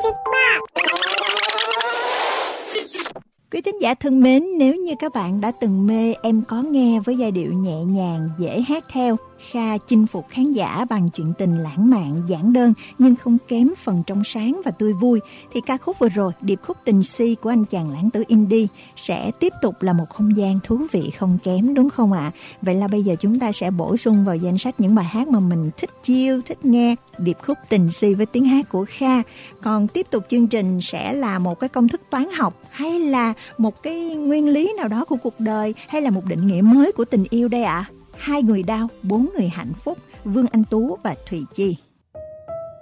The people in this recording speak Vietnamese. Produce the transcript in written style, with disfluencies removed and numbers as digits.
Quý thính giả thân mến, nếu như các bạn đã từng mê Em Có Nghe với giai điệu nhẹ nhàng, dễ hát theo, Kha chinh phục khán giả bằng chuyện tình lãng mạn, giản đơn nhưng không kém phần trong sáng và tươi vui, thì ca khúc vừa rồi, điệp khúc Tình Si của anh chàng lãng tử indie sẽ tiếp tục là một không gian thú vị không kém, đúng không ạ? Vậy là bây giờ chúng ta sẽ bổ sung vào danh sách những bài hát mà mình thích chill, thích nghe, điệp khúc Tình Si với tiếng hát của Kha. Còn tiếp tục chương trình sẽ là một cái công thức toán học, hay là một cái nguyên lý nào đó của cuộc đời, hay là một định nghĩa mới của tình yêu đây ạ? 2 người đau, 4 người hạnh phúc, Vương Anh Tú và Thùy Chi.